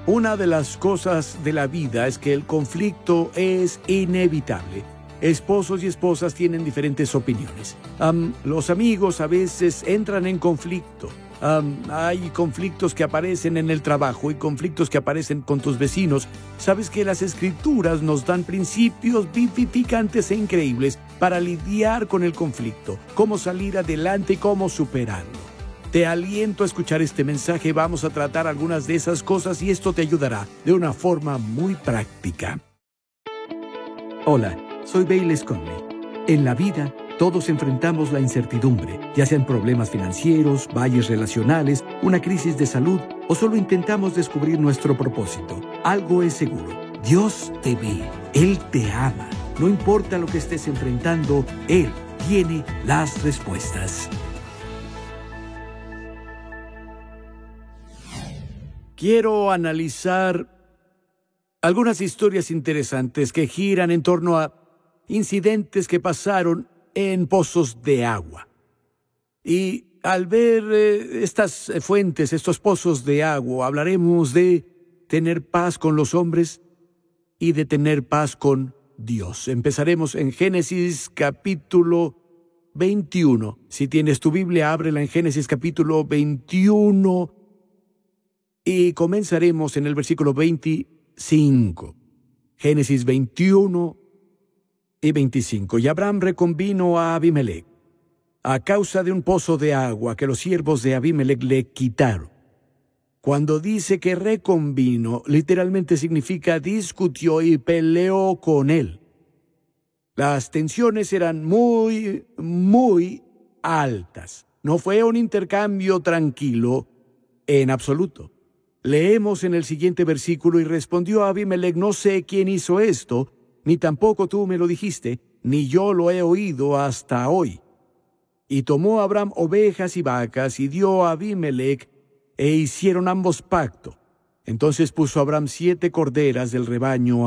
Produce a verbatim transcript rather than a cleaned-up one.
Una de las cosas de la vida es que el conflicto es inevitable. Esposos y esposas tienen diferentes opiniones. Um, los amigos a veces entran en conflicto. Um, hay conflictos que aparecen en el trabajo y conflictos que aparecen con tus vecinos. Sabes que las Escrituras nos dan principios vivificantes e increíbles para lidiar con el conflicto, cómo salir adelante y cómo superarlo. Te aliento a escuchar este mensaje. Vamos a tratar algunas de esas cosas y esto te ayudará de una forma muy práctica. Hola, soy Bayless Conley. En la vida, todos enfrentamos la incertidumbre, ya sean problemas financieros, valles relacionales, una crisis de salud o solo intentamos descubrir nuestro propósito. Algo es seguro: Dios te ve, Él te ama. No importa lo que estés enfrentando, Él tiene las respuestas. Quiero analizar algunas historias interesantes que giran en torno a incidentes que pasaron en pozos de agua. Y al ver eh, estas fuentes, estos pozos de agua, hablaremos de tener paz con los hombres y de tener paz con Dios. Empezaremos en Génesis capítulo veintiuno. Si tienes tu Biblia, ábrela en Génesis capítulo veintiuno. Y comenzaremos en el versículo veinticinco. Génesis veintiuno y veinticinco. Y Abraham reconvino a Abimelech a causa de un pozo de agua que los siervos de Abimelech le quitaron. Cuando dice que reconvino, literalmente significa discutió y peleó con él. Las tensiones eran muy, muy altas. No fue un intercambio tranquilo en absoluto. Leemos en el siguiente versículo: y respondió Abimelech: no sé quién hizo esto, ni tampoco tú me lo dijiste, ni yo lo he oído hasta hoy. Y tomó Abraham ovejas y vacas, y dio a Abimelech, e hicieron ambos pacto. Entonces puso Abraham siete corderas del rebaño